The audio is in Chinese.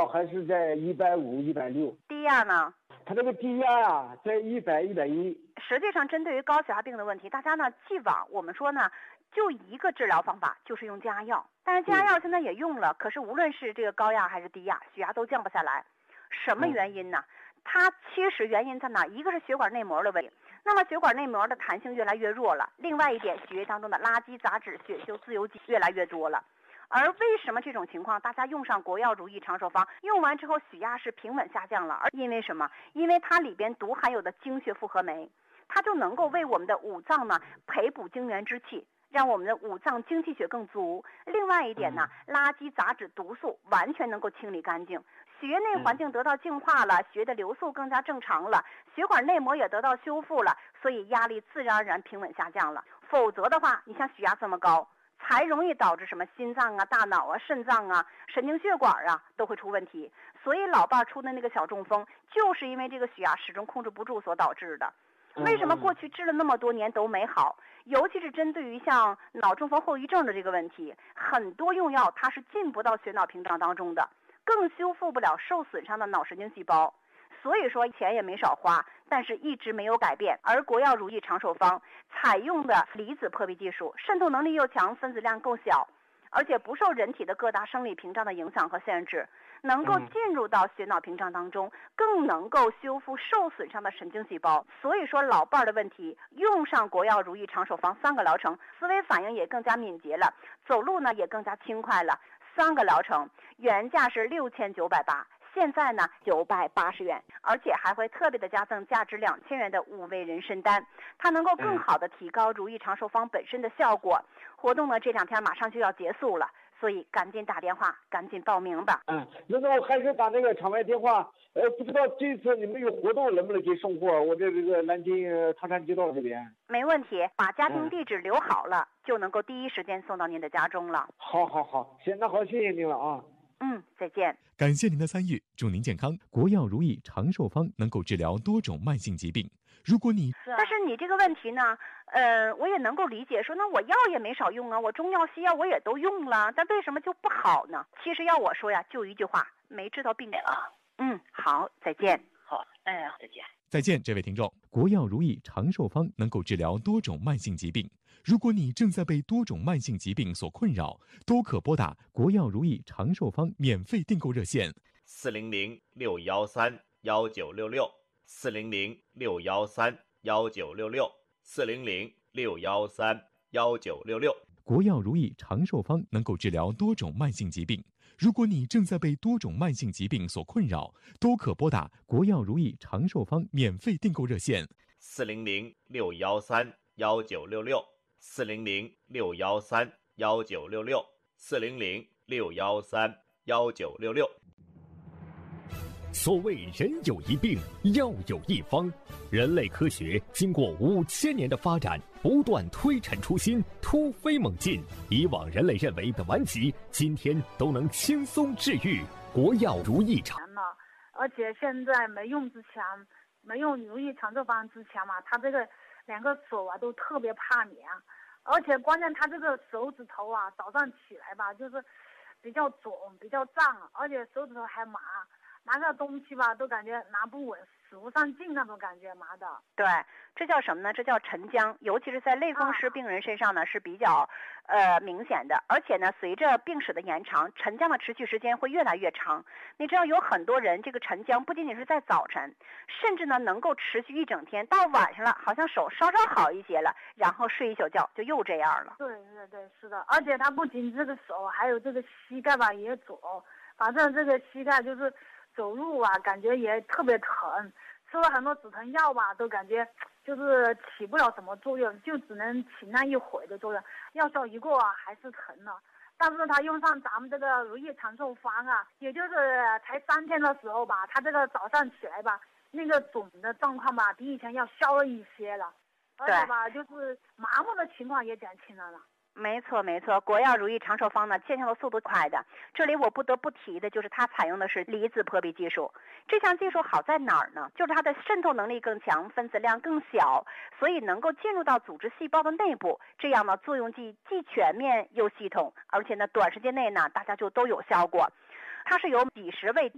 还是在150、160。 低压呢？ 它这个低压啊，在100、110。 实际上，针对于高血压病的问题，大家呢，既往我们说呢，就一个治疗方法，就是用降压药。但是降压药现在也用了，可是无论是这个高压还是低压，血压都降不下来。什么原因呢？它其实原因在哪？一个是血管内膜的问题，那么血管内膜的弹性越来越弱了。另外一点，血液当中的垃圾、杂质、血修自由基越来越多了。而为什么这种情况，大家用上国药如意长寿方，用完之后血压是平稳下降了？而因为什么？因为它里边独含有的精血复合酶，它就能够为我们的五脏呢培补精元之气，让我们的五脏精气血更足。另外一点呢，垃圾、杂质、毒素完全能够清理干净，血液内环境得到净化了，血液的流速更加正常了，血管内膜也得到修复了，所以压力自然而然平稳下降了。否则的话，你像血压这么高，才容易导致什么心脏啊、大脑啊、肾脏啊、神经血管啊都会出问题。所以老伴出的那个小中风，就是因为这个血压始终控制不住所导致的。为什么过去治了那么多年都没好？尤其是针对于像脑中风后遗症的这个问题，很多用药它是进不到血脑屏障当中的，更修复不了受损伤的脑神经细胞。所以说钱也没少花，但是一直没有改变。而国药如意长寿方采用的离子破壁技术，渗透能力又强，分子量够小，而且不受人体的各大生理屏障的影响和限制，能够进入到血脑屏障当中，更能够修复受损伤的神经细胞。所以说老伴儿的问题，用上国药如意长寿方3个疗程，思维反应也更加敏捷了，走路呢也更加轻快了。3个疗程原价是6980，现在呢980元，而且还会特别的加赠价值2000元的5味人参丹，它能够更好的提高如意长寿方本身的效果。活动呢这2天马上就要结束了，所以赶紧打电话，赶紧报名吧。 那么还是打那个场外电话。不知道这次你们有活动能不能给送货？我在这个南京唐山街道这边。 没问题，把家庭地址留好了，就能够第一时间送到您的家中了。 好，行，那好，谢谢您了啊。 再见。 感谢您的参与，祝您健康。国药如意长寿方能够治疗多种慢性疾病。如果你但是你这个问题呢，我也能够理解，说那我药也没少用啊，我中药西药我也都用了，但为什么就不好呢？其实要我说呀，就一句话，没治到病根啊。好，再见。 好，再见。 再见，这位听众。国药如意长寿方能够治疗多种慢性疾病。如果你正在被多种慢性疾病所困扰，都可拨打国药如意长寿方免费订购热线 400-613-1966，400-613-1966，400-613-1966。 国药如意长寿方能够治疗多种慢性疾病。如果你正在被多种慢性疾病所困扰，都可拨打国药如意长寿方免费订购热线 400-613-1966，400-613-1966，400-613-1966。 所谓人有一病，药有一方。人类科学经过5000年的发展，不断推陈出新，突飞猛进。以往人类认为的顽疾，今天都能轻松治愈。国药如意长， 而且现在没用如意长寿方之前嘛，他这个2个手啊都特别怕凉，而且关键他这个手指头啊，早上起来吧，就是比较肿、比较胀，而且手指头还麻。拿个东西吧，都感觉拿不稳，使不上劲那种感觉，麻的。 对，这叫什么呢？这叫沉僵，尤其是在类风湿病人身上呢是比较明显的。而且呢，随着病史的延长，沉僵的持续时间会越来越长。你知道有很多人这个沉僵不仅仅是在早晨，甚至呢能够持续一整天，到晚上了好像手稍稍好一些了，然后睡一宿觉就又这样了。 对，是的。而且他不仅这个手，还有这个膝盖吧也肿，反正这个膝盖就是走路啊，感觉也特别疼，吃了很多止疼药吧，都感觉就是起不了什么作用，就只能起那一会的作用，药效一过啊，还是疼了。但是他用上咱们这个如意长寿方啊，也就是才3天的时候吧，他这个早上起来吧，那个肿的状况吧，比以前要消了一些了，而且吧，就是麻木的情况也减轻了。 没错，国药如意长寿方呢，见效的速度快的。这里我不得不提的就是它采用的是离子破壁技术。这项技术好在哪儿呢？就是它的渗透能力更强，分子量更小，所以能够进入到组织细胞的内部。这样呢，作用既全面又系统，而且呢，短时间内呢，大家就都有效果。它是由几十位